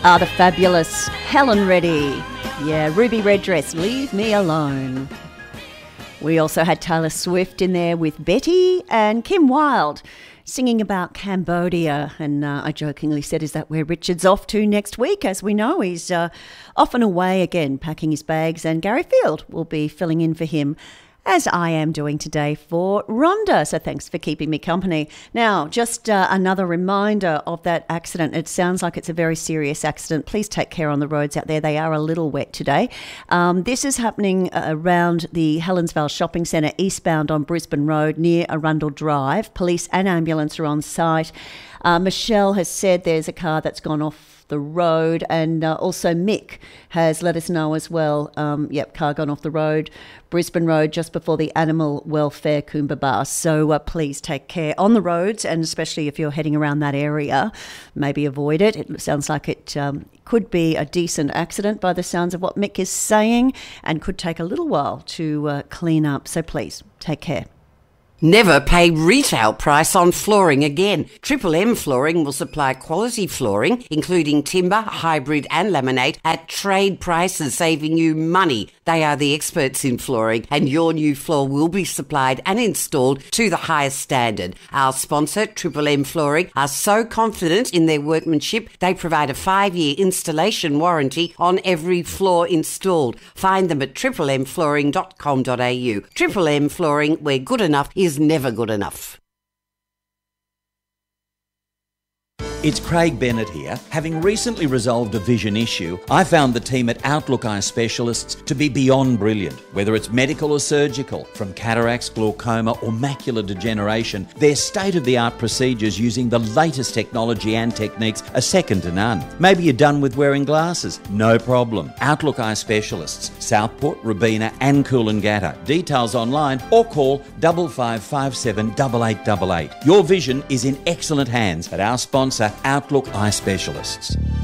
The fabulous Helen Reddy. Yeah, Ruby Red Dress, Leave Me Alone. We also had Taylor Swift in there with Betty and Kim Wilde singing about Cambodia. And I jokingly said, is that where Richard's off to next week? As we know, he's off and away again, packing his bags, and Gary Field will be filling in for him, as I am doing today for Rhonda. So thanks for keeping me company. Now, just another reminder of that accident. It sounds like it's a very serious accident. Please take care on the roads out there. They are a little wet today. This is happening around the Helensvale Shopping Centre, eastbound on Brisbane Road near Arundel Drive. Police and ambulance are on site. Michelle has said there's a car that's gone off the road, and also Mick has let us know as well. Car gone off the road, Brisbane Road, just before the Animal Welfare Coomba Bar. So please take care on the roads, and especially if you're heading around that area, maybe avoid it. It sounds like it could be a decent accident by the sounds of what Mick is saying, and could take a little while to clean up. So please take care. Never pay retail price on flooring again. Triple M Flooring will supply quality flooring, including timber, hybrid and laminate, at trade prices, saving you money. They are the experts in flooring, and your new floor will be supplied and installed to the highest standard. Our sponsor, Triple M Flooring, are so confident in their workmanship, they provide a 5-year installation warranty on every floor installed. Find them at triplemmflooring.com.au. Triple M Flooring, where good enough is never good enough. It's Craig Bennett here. Having recently resolved a vision issue, I found the team at Outlook Eye Specialists to be beyond brilliant. Whether it's medical or surgical, from cataracts, glaucoma or macular degeneration, their state-of-the-art procedures using the latest technology and techniques are second to none. Maybe you're done with wearing glasses? No problem. Outlook Eye Specialists, Southport, Robina and Coolangatta. Details online or call 5557 8888. Your vision is in excellent hands at our sponsor, Outlook Eye Specialists.